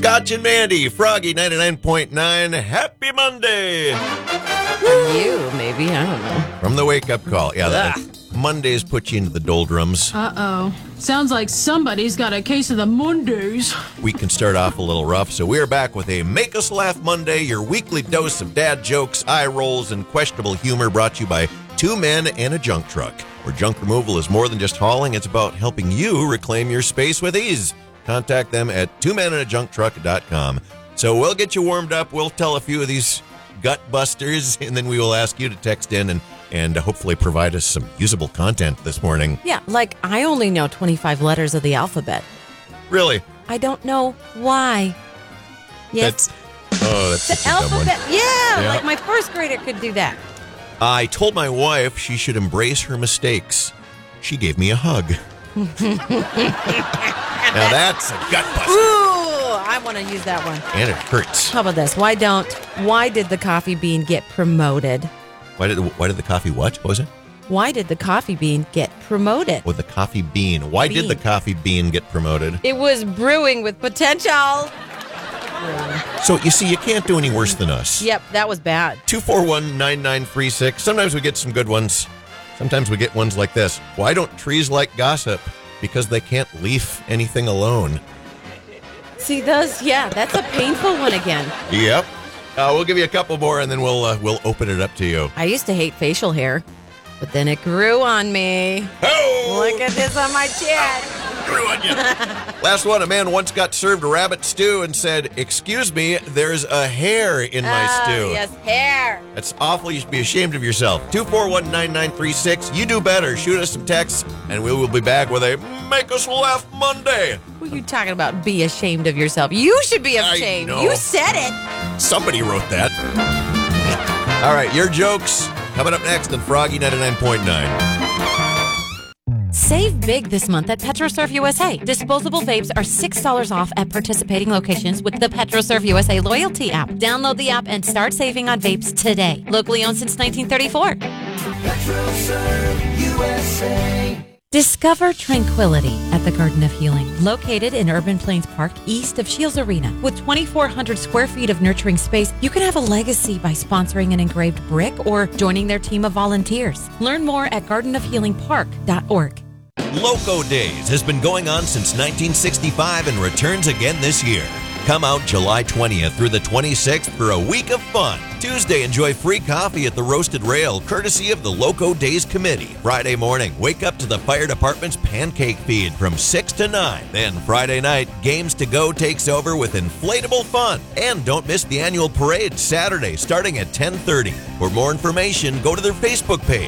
Scotch and Mandy, Froggy 99.9. Happy Monday. You, maybe. I don't know. From the wake-up call. Yeah, Mondays put you into the doldrums. Uh-oh. Sounds like somebody's got a case of the Mondays. We can start off a little rough, so we are back with a Make Us Laugh Monday, your weekly dose of dad jokes, eye rolls, and questionable humor brought to you by Two Men and a Junk Truck, where junk removal is more than just hauling. It's about helping you reclaim your space with ease. Contact them at twomeninjuncktruck.com. So we'll get you warmed up. We'll tell a few of these gut busters, and then we will ask you to text in and hopefully provide us some usable content this morning. Yeah, like I only know 25 letters of the alphabet. Really? I don't know why. Yes. That's the such a dumb one. alphabet. Yeah, Yeah. like my first grader could do that. I told my wife she should embrace her mistakes. She gave me a hug. Now that's a gut buster. Ooh, I want to use that one. And it hurts. How about this? Why did the coffee bean get promoted? Why did the coffee what was it? Why did the coffee bean get promoted? With the coffee bean. Why did the coffee bean get promoted? It was brewing with potential. So, you see, you can't do any worse than us. Yep, that was bad. 241-9936. Sometimes we get some good ones. Sometimes we get ones like this. Why don't trees like gossip? Because they can't leaf anything alone. See those? Yeah, that's a painful one again. Yep. We'll give you a couple more, and then we'll open it up to you. I used to hate facial hair, but then it grew on me. Oh! Look at this on my chin. Grew on you. Last one, a man once got served a rabbit stew and said, "Excuse me, there's a hair in my stew." Yes, hair. That's awful. You should be ashamed of yourself. 241-9936. You do better. Shoot us some texts, and we will be back with a Make Us Laugh Monday. What are you talking about? Be ashamed of yourself. You should be ashamed. know. You said it. Somebody wrote that. All right, your jokes coming up next on Froggy 99.9. Save big this month at PetroSurf USA. Disposable vapes are $6 off at participating locations with the PetroSurf USA loyalty app. Download the app and start saving on vapes today. Locally owned since 1934. PetroServe USA. Discover tranquility at the Garden of Healing, located in Urban Plains Park, east of Shields Arena. With 2,400 square feet of nurturing space, you can have a legacy by sponsoring an engraved brick or joining their team of volunteers. Learn more at gardenofhealingpark.org. Loco Days has been going on since 1965 and returns again this year. Come out July 20th through the 26th for a week of fun. Tuesday, enjoy free coffee at the Roasted Rail, courtesy of the Loco Days Committee. Friday morning, wake up to the fire department's pancake feed from 6 to 9. Then Friday night, Games to Go takes over with inflatable fun. And don't miss the annual parade Saturday, starting at 10:30. For more information, go to their Facebook page